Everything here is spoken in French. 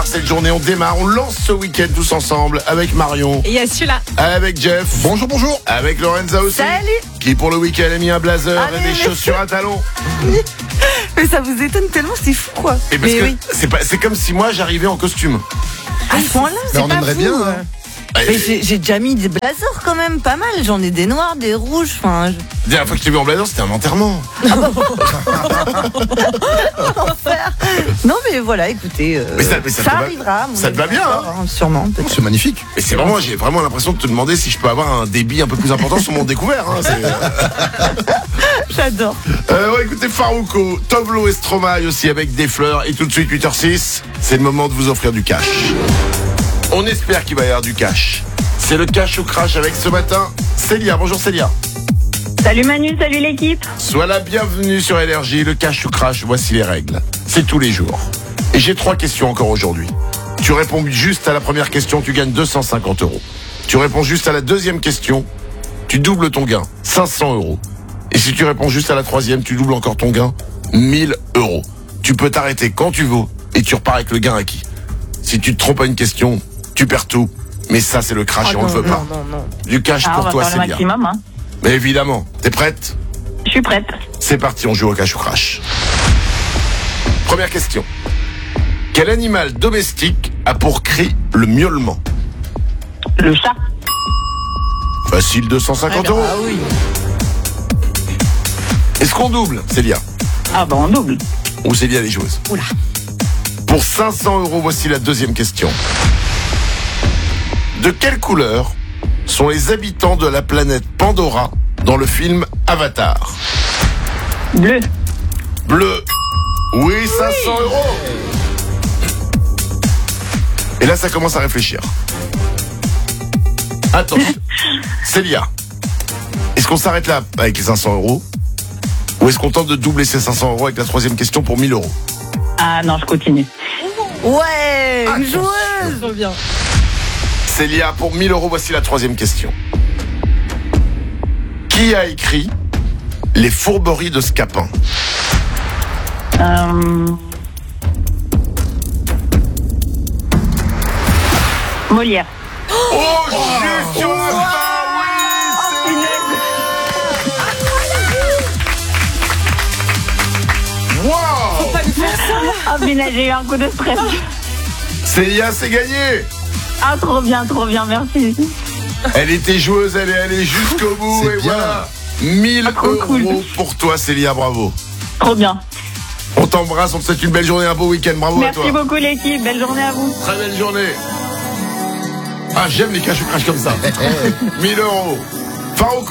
cette journée. On démarre, on lance ce week-end tous ensemble avec Marion. Et il y a celui-là. Avec Jeff. Bonjour, bonjour. Avec Lorenza aussi. Salut. Qui pour le week-end a mis un blazer Allez, et des chaussures à talons. Mais ça vous étonne tellement, c'est fou quoi. Et parce Mais que oui. c'est comme si moi j'arrivais en costume. À ce point-là, Mais c'est on pas aimerait fou, bien, ouais. hein. Mais j'ai déjà mis des blazers quand même, pas mal. J'en ai des noirs, des rouges. Enfin, La dernière fois que je t'ai vu en blazer, c'était un enterrement. non mais voilà, écoutez, Mais ça te va- arrivera. mon ça te va avis, bien, encore, sûrement. peut-être. C'est magnifique. Et c'est vraiment, j'ai vraiment l'impression de te demander si je peux avoir un débit un peu plus important sur mon découvert. Hein, J'adore. ouais, écoutez, Farouko, Tovlo et Stromae aussi avec des fleurs. Et tout de suite, 8h06, c'est le moment de vous offrir du cash. On espère qu'il va y avoir du cash. C'est le cash ou crash avec ce matin Célia. Bonjour Célia. Salut Manu, salut l'équipe. Sois la bienvenue sur Énergie. Le cash ou crash, voici les règles. C'est tous les jours. Et j'ai 3 questions encore aujourd'hui. Tu réponds juste à la première question, tu gagnes 250 €. Tu réponds juste à la deuxième question, tu doubles ton gain, 500 €. Et si tu réponds juste à la troisième, tu doubles encore ton gain, 1000 €. Tu peux t'arrêter quand tu veux et tu repars avec le gain acquis. Si tu te trompes à une question, tu perds tout. Mais ça, c'est le crash et on ne veut pas. Non. Du cash On pour va toi, faire le Célia. maximum. Hein. Mais évidemment, t'es prête ? Je suis prête. C'est parti, on joue au cash ou crash. Première question. Quel animal domestique a pour cri le miaulement ? Le chat. Facile, 250 €. Ah oui. Est-ce qu'on double, Célia ? Ah bah on double. Ou Célia les joueuses ? Oula. Pour 500 €, voici la deuxième question. De quelle couleur sont les habitants de la planète Pandora dans le film Avatar ? Bleu. Bleu. Oui, 500 €. Et là, ça commence à réfléchir. Attention. Célia, est-ce qu'on s'arrête là avec les 500 € ? Ou est-ce qu'on tente de doubler ces 500 € avec la troisième question pour 1000 €? Ah non, je continue. Ouais, une Attention. joueuse. Trop bien. Célia, pour 1000 €, voici la troisième question. Qui a écrit Les fourberies de Scapin ? Molière. Oh, juste sur le pas, oui, Wow. Ah punaise, j'ai eu un coup de stress. Célia, c'est gagné. Ah trop bien, merci. Elle était joueuse, elle est allée jusqu'au bout. C'est Et bien. voilà, 1000 trop cool. € pour toi, Célia, bravo. Trop bien. On t'embrasse, on te souhaite une belle journée, un beau week-end, bravo à Merci toi. beaucoup l'équipe, belle journée à vous. Très belle journée. Ah, j'aime les cash ou crash comme ça. 1000 €. Farouko.